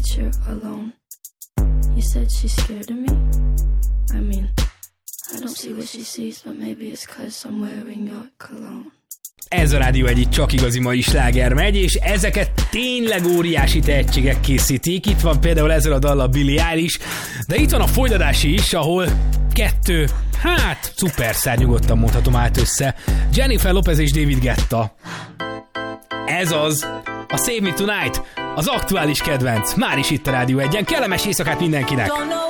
that you're alone. You said she's scared of me? I mean, I don't see what she sees, but maybe it's 'cause I'm wearing your cologne. Ez a Rádió Egy csak igazi mai sláger megy, és ezeket tényleg óriási tehetségek készítik. Itt van például ezzel a dallal Billie Eilish, de itt van a folytatási is, ahol kettő, szuperszár, nyugodtan mondhatom, állt össze. Jennifer Lopez és David Guetta. Ez az, a Save Me Tonight, az aktuális kedvenc. Már is itt a Rádió Egyen. Kellemes éjszakát mindenkinek!